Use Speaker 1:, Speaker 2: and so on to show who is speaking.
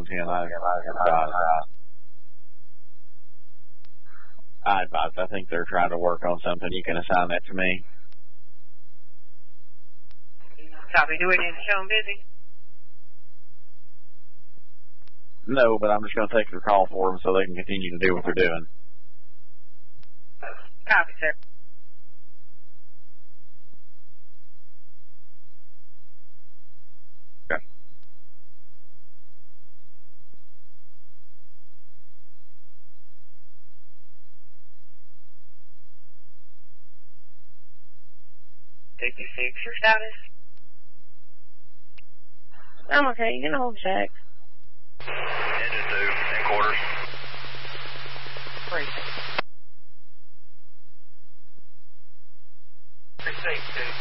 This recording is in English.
Speaker 1: 10. I advised. I think they're trying to work on something. You can assign that to me.
Speaker 2: Copy. Do it in. Show them busy.
Speaker 1: No, but I'm just going to take the call for them so they can continue to do what they're doing.
Speaker 2: Copy, sir.
Speaker 1: Okay.
Speaker 2: Take your 6. Your status? I'm okay. You can hold check.
Speaker 3: Engine 2, in quarters.
Speaker 2: Great.
Speaker 3: 3-6-2.